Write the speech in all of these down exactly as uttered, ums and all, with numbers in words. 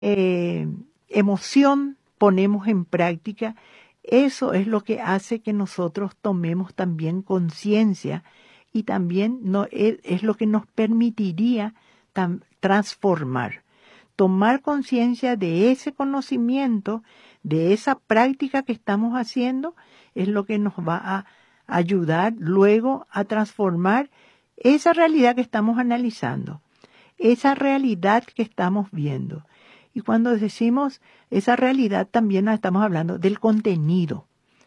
eh, emoción ponemos en práctica, eso es lo que hace que nosotros tomemos también conciencia y también no, es, es lo que nos permitiría tam, transformar. Tomar conciencia de ese conocimiento, de esa práctica que estamos haciendo, es lo que nos va a ayudar luego a transformar esa realidad que estamos analizando, esa realidad que estamos viendo. Y cuando decimos esa realidad también estamos hablando del contenido.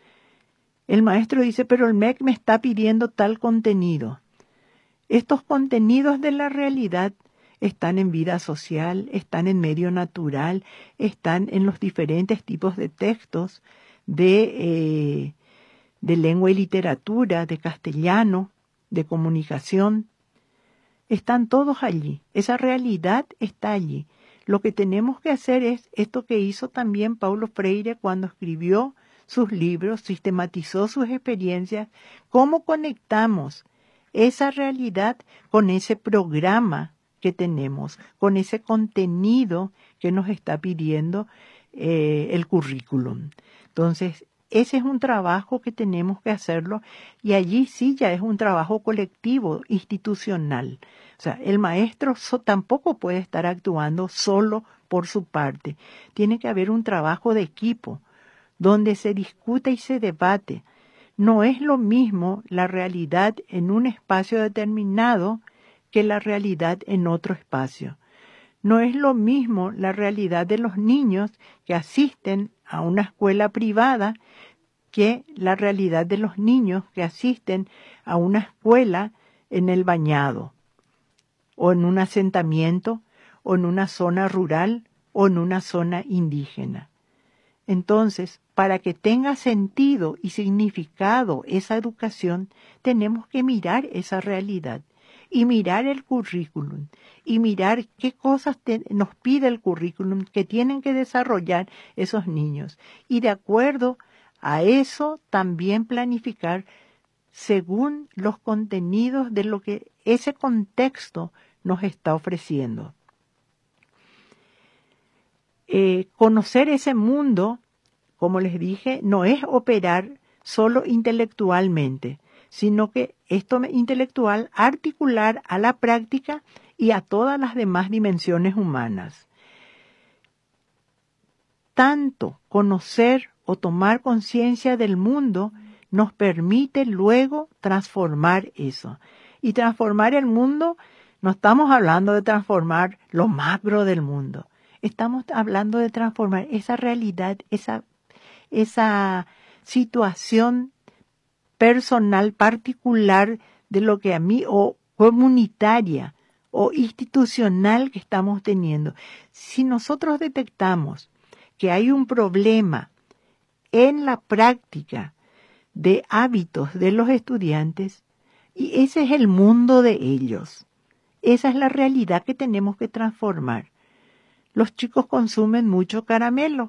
El maestro dice, pero el M E C me está pidiendo tal contenido. Estos contenidos de la realidad están en vida social, están en medio natural, están en los diferentes tipos de textos de, eh, de lengua y literatura, de castellano, de comunicación. Están todos allí. Esa realidad está allí. Lo que tenemos que hacer es esto que hizo también Paulo Freire cuando escribió sus libros, sistematizó sus experiencias, cómo conectamos esa realidad con ese programa que tenemos, con ese contenido que nos está pidiendo eh, el currículum. Entonces, ese es un trabajo que tenemos que hacerlo y allí sí ya es un trabajo colectivo, institucional. O sea, el maestro so, tampoco puede estar actuando solo por su parte. Tiene que haber un trabajo de equipo donde se discute y se debate. No es lo mismo la realidad en un espacio determinado que la realidad en otro espacio. No es lo mismo la realidad de los niños que asisten a una escuela privada que la realidad de los niños que asisten a una escuela en el Bañado, o en un asentamiento, o en una zona rural, o en una zona indígena. Entonces, para que tenga sentido y significado esa educación, tenemos que mirar esa realidad y mirar el currículum y mirar qué cosas te, nos pide el currículum que tienen que desarrollar esos niños. Y de acuerdo a eso también planificar según los contenidos de lo que ese contexto nos está ofreciendo. Eh, conocer ese mundo, como les dije, no es operar solo intelectualmente, sino que esto intelectual articular a la práctica y a todas las demás dimensiones humanas. Tanto conocer o tomar conciencia del mundo nos permite luego transformar eso. Y transformar el mundo, no estamos hablando de transformar lo macro del mundo. Estamos hablando de transformar esa realidad, esa, esa situación personal, particular de lo que a mí, o comunitaria, o institucional que estamos teniendo. Si nosotros detectamos que hay un problema en la práctica de hábitos de los estudiantes, y ese es el mundo de ellos. Esa es la realidad que tenemos que transformar. Los chicos consumen mucho caramelo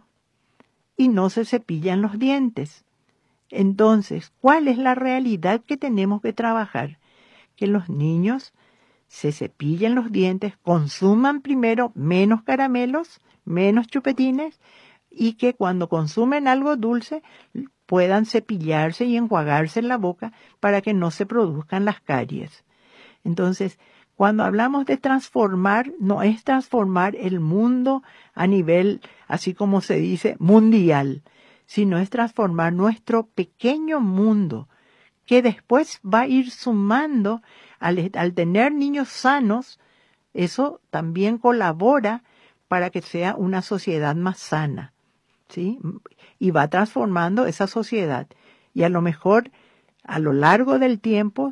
y no se cepillan los dientes. Entonces, ¿cuál es la realidad que tenemos que trabajar? Que los niños se cepillen los dientes, consuman primero menos caramelos, menos chupetines, y que cuando consumen algo dulce puedan cepillarse y enjuagarse la boca para que no se produzcan las caries. Entonces, cuando hablamos de transformar, no es transformar el mundo a nivel, así como se dice, mundial, sino es transformar nuestro pequeño mundo, que después va a ir sumando, al, al tener niños sanos, eso también colabora para que sea una sociedad más sana, ¿sí? Y va transformando esa sociedad. Y a lo mejor, a lo largo del tiempo,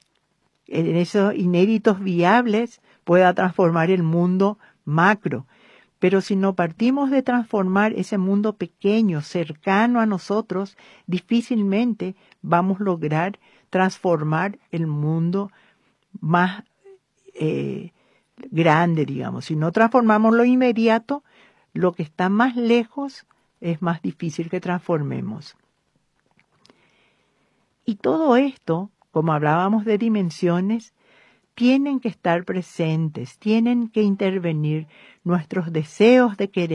en esos inéditos viables, pueda transformar el mundo macro. Pero si no partimos de transformar ese mundo pequeño, cercano a nosotros, difícilmente vamos a lograr transformar el mundo más eh, grande, digamos. Si no transformamos lo inmediato, lo que está más lejos es más difícil que transformemos. Y todo esto, como hablábamos de dimensiones, tienen que estar presentes, tienen que intervenir nuestros deseos de querer